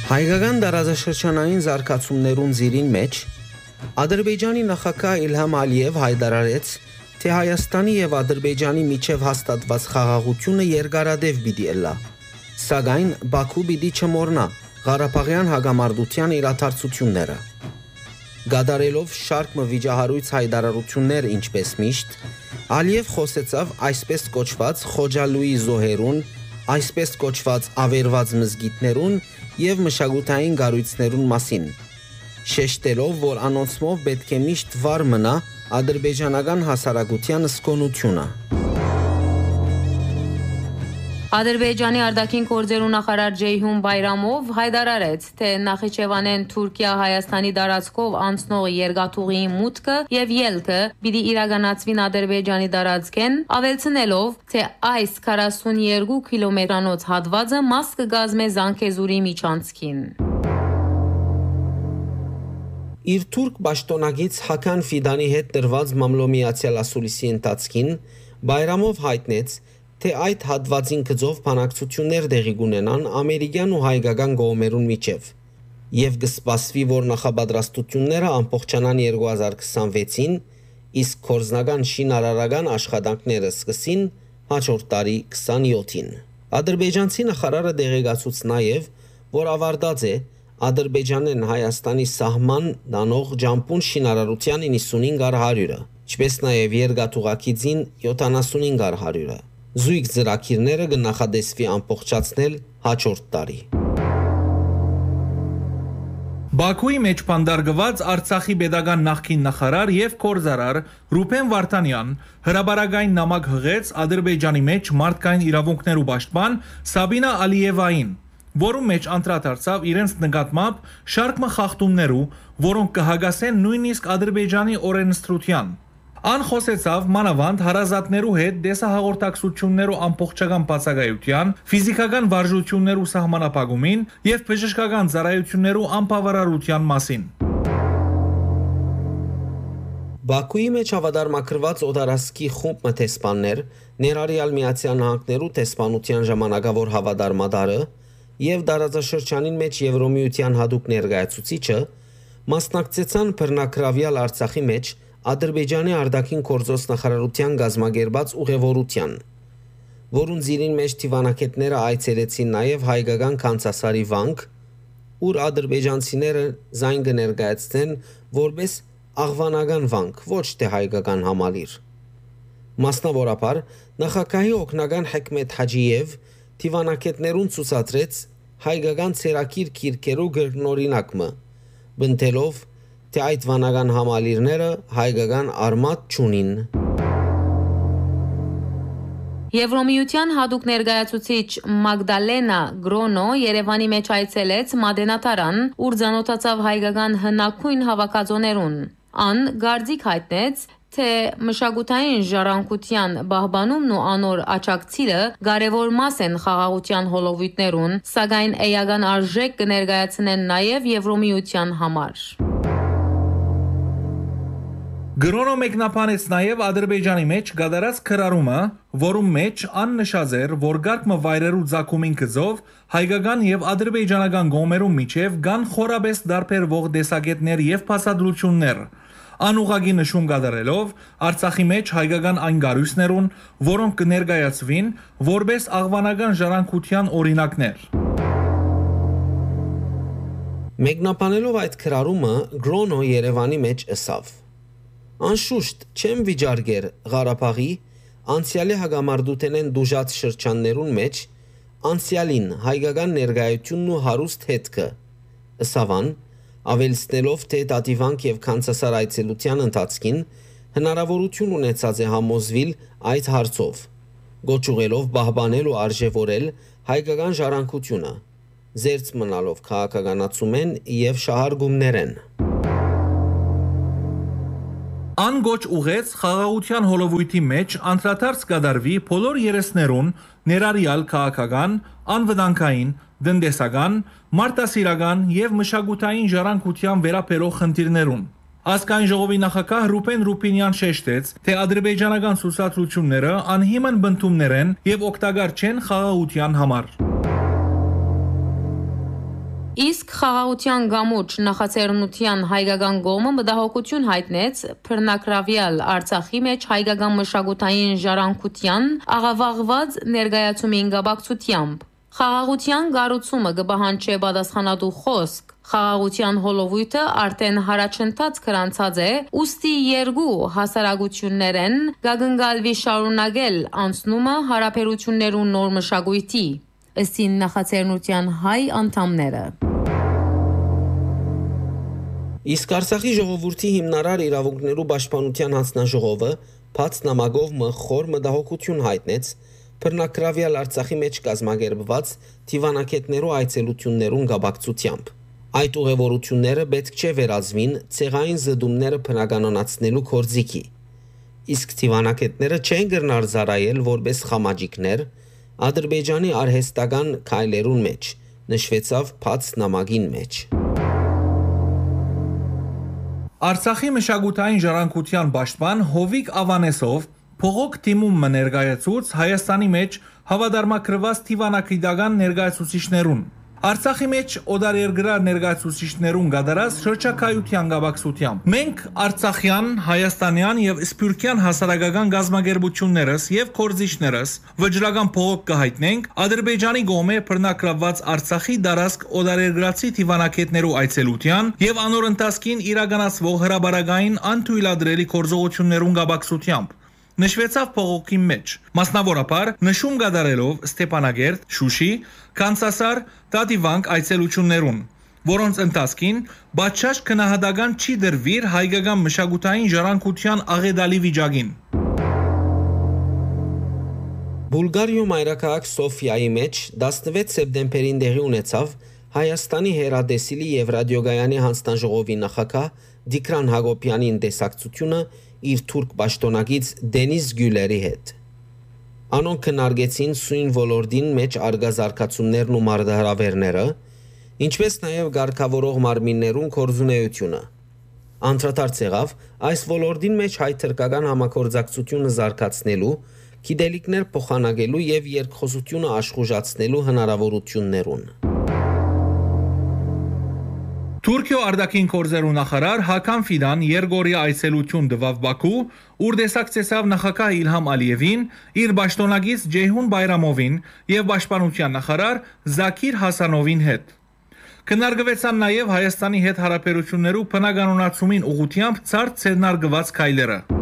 Հայկական դարաշրջանային զարգացումներուն զիրին մեջ Ադրբեջանի նախագահ Իլհամ Ալիև հայտարարեց, թե Հայաստանի եւ Ադրբեջանի միջև հաստատված խաղաղությունը երկարադեպ պիտի ելա, սակայն Բաքու պիտի չմոռնա Ղարաբաղյան հագամարտության իրադարձությունները։ Գադարելով շարք վիճահարույց հայտարարություններ ինչպես միշտ, Ալիև խոսեցավ այսպես կոչված Խոջալույի զոհերուն, այսպես կոչված ավերված մզգիթներուն եւ մշակութային գառույցներուն մասին, շեշտելով, որ անոնցմով պետք է միշտ վար մնա ադրբեջանական հասարակության սկոնությունը։ Ադրբեջանի արտաքին գործերու նախարար Ջեյհուն Բայրամով հայտարարեց, թե Նախիջևանեն Թուրքիա-Հայաստանի տարածքով անցնող երկաթուղիի մուտքը եւ ելքը պիտի իրականացվին Ադրբեջանի տարածքեն, ավելցնելով, թե այս 42 կիլոմետրանոց հատվածը մաս կգազմե Զանգեզուրի միջանցքին։ Իր թուրք պաշտոնագից Հական Ֆիդանի հետ տրված մամլոմիացիալ ասուլիսի ընթացքին Բայրամով հայտնեց, թե այդ հատվածին գծով բանակցություններ տեղի կունենան ամերիկյան ու հայկական կողմերուն միջև եւ կսպասվի, որ նախապատրաստությունները ամբողջանան 2026-ին, իսկ կորզնական շինարարական աշխատանքները սկսին հաջորդ տարի 27-ին։ Ադրբեջանցի նախարարը դեղեկացուց նաեւ, որ ավարտած է Ադրբեջանեն Հայաստանի սահման դանող ջամփուն շինարարության 95%-ը, ինչպես նաեւ երկաթուղակիցին 75%-ը։ Զույգ ծրագիրները կնախադեсվի ամբողջացնել հաջորդ տարի։ Բաքուի մեջ փանդարգված Արցախի pedagogan նախկին նախարար եւ կորզարար Ռուբեն Վարդանյան հրաբարագային նամակ հղեց Ադրբեջանի մեջ մարդկային իրավունքներու պաշտպան Սաբինա Ալիևային, որում մեջ անդրադարձավ իրենց նկատմամբ շարք խախտումներու, որոնք կհագասեն նույնիսկ Ադրբեջանի օրենսդրության։ Ան խոսեցավ մանավանդ հարազատներու հետ դեսահաղորդակցություններու ամբողջական բացակայության, ֆիզիկական վարժություններու սահմանապահումին եւ բժշկական ծառայություններու անբավարարության մասին։ Բաքուի մեջ ավադարմակրված օդարասկի խումբ մթեսպաններ, ներառյալ Միացյալ Նահանգներու տեսփանության ժամանակավոր հավադարմադարը եւ դարաձաշրջանին մեջ Եվրոմիության հadoop ներկայացուցիչը մասնակցեցան բռնակրավյալ Արցախի մեջ Ադրբեջանի արտաքին գործոս նախարարության գազագերբած ուղևորության, որուն զիրին մեջ թիվանակետները այցելեցին նաև հայկական Քանցասարի վանք, ուր ադրբեջանցիները զայն կներկայացնեն որպես աղվանական վանք, ոչ թե հայկական համալիր։ Մասնավորապես նախագահի օգնական Հեքմետ Հաջիև թիվանակետներուն ցուցադրեց հայկական ցերակիր քիրքերու գրնորինակը, բնտելով թե այդ վանական համալիրները հայկական արմատ չունին։ Եվրոմիության հadoop ներկայացուցիչ Մագդալենա Գրոնո Երևանի մեջ այցելեց Մադենատարան, ուր ցանոթացավ հայկական հնագույն հավաքածոներուն։ Ան գարձիկ հայտնեց, թե մշակութային ժառանգության պահպանումն ու անոր աճակցիլը կարևոր մաս են խաղաղության հոլովույթներուն, սակայն էական արժեք կներկայացնեն նաև Եվրոմիության համար։ Գրոնո մեկնաբանեց նաև Ադրբեջանի մեջ գդարած քրարումը, որում մեջ աննշած էր, որ գարկմը վայրերու ցակումին գծով հայկական եւ ադրբեջանական կողմերու միջև կան խորաբես դարբերվող դեսագետներ եւ փաստադրություններ, անուղագի նշում կատարելով Արցախի մեջ հայկական այն գարույցներուն, որոնք կներկայացվին որպես աղվանական ժառանգության օրինակներ։ Մեկնաբանելով այդ քրարումը, Գրոնո Երևանի մեջ ըսավ. Անշուշտ չեմ վիճարկեր Ղարաբաղի անցյալի հագամարտութենեն դուժած շրջաններուն մեջ անցյալին հայկական ներկայությունն ու հարուստ հետքը ըսավան ավելցնելով թե Տատիվանք եւ Քանցասար այցելության ընթացքին հնարավորություն ունեցած է համոզվել այդ հարցով գոչուղելով պահպանել ու արժևորել հայկական ժառանգությունը զերծ մնալով քաղաքականացումեն եւ շահարգումներեն Ան գոչ ուղեց խաղաղության հոլովույթի մեջ անդրադարձ կդարվի բոլոր երեսներուն ներառյալ քաղաքական, անվտանգային, տնտեսական, մարտահրավերական եւ մշակութային ժառանգության վերաբերող խնդիրներուն։ Ազգային ժողովի նախագահ Ռուբեն Ռուբինյան շեշտեց, թե ադրբեջանական ցուցադրությունները անհիմն բնդումներ են եւ օգտակար չեն խաղաղության համար։ Իսկ խաղաղության գամուջ նախաձեռնության հայկական կողմը մտահոգություն հայտնեց բռնակրավյալ Արցախի մեջ հայկական մշակութային ժառանգության աղավաղված ներկայացումին կապակցությամբ։ Խաղաղության կառուցումը կպահանջի պատասխանատու խոսք։ Խաղաղության հոլովույթը արդեն հարաճընթաց գրանցած է, ուստի երկու հասարակություններեն կգնկալվի շարունակել անցնումը հարաբերություններու նոր մշակույթի, ըստ նախաձեռնության հայ անդամները։ Իսկ Արցախի ժողովրդի հիմնարար իրավունքներու պաշտպանության հանձնաժողովը բաց նամակով խոր մտահոգություն հայտնեց բռնակրավյալ Արցախի մեջ կազմակերպված դիվանագետներու այցելություններուն կապակցությամբ։ Այդ ուղևորությունները պետք չէ վերածվին ցեղային զդումները բնականոնացնելու կորձիկի։ Իսկ դիվանագետները չեն գնար զարայել որպես խամաճիկներ Ադրբեջանի արհեստական քայլերուն մեջ, նշվեցավ բաց նամակին մեջ։ Արցախի մշակութային ժառանգության պաշտպան Հովիկ Ավանեսով փողոք թիմում ներկայացուց Հայաստանի մեջ հավատարմագրված դիվանագիտական ներկայացուցիչներուն։ Արցախի մեջ օդարերգրար ներկայացուցիչներուն գդարած շրջակայության գաբակցությամբ մենք արցախյան, հայաստանյան եւ սփյուռքյան հասարակական գազագերբություններս եւ կորզիչներս վճռական փողոք կհայտնենք Ադրբեջանի կողմէ բռնակրավված Արցախի դարածք օդարերգրացի դիվանագետներու այցելության եւ անոր ընթացքին իրականացվող հրաբարակային անթույլատրելի կորզողություններուն գաբակցությամբ նշվեցավ փողոքի մեջ, մասնավորապես նշում կատարելով Ստեփանագերտ, Շուշի, Կանսասար, Տատիվանք այցելություններուն, որոնց ընթացքին բացաշ քնահատական չի դրվիր հայկական մշակութային ժառանգության աղետալի վիճակին։ Բուլղարիա մայրաքաղաք Սոֆիայի մեջ 16 սեպտեմբերին տեղի ունեցավ Հայաստանի հեռադեսիլի եւ ռադիոգայանի հանձնաժողովի նախագահ Դիկրան Հակոբյանի տեսակցությունը իր թուրք պաշտոնակից Դենիս Գյուլերի հետ։ Անոնք քննարկեցին սույն ոլորտին մեջ արգազարգացումներն ու մարտահրավերները, ինչպես նաև ղեկավարող մարմիններուն կորզունեությունը։ Անդրադարձ եղավ այս ոլորտին մեջ հայ-թուրքական համագործակցությունը զարգացնելու, գիտելիքներ փոխանակելու եւ երկխոսությունը աշխուժացնելու հնարավորություններուն։ Թուրքիո արտաքին գործերու նախարար Հական Ֆիդան երկօրյա այցելություն տվավ Բաքու, ուր տեսակցեցավ նախագահ Իլհամ Ալիևին, իր պաշտոնակից Ջեյհուն Բայրամովին եւ պաշտպանության նախարար Զաքիր Հասանովին հետ։ Քննարկվեցան նաև Հայաստանի հետ հարաբերություններու բնականոնացումին ուղղությամբ ցարտ ցերնարգված քայլերը։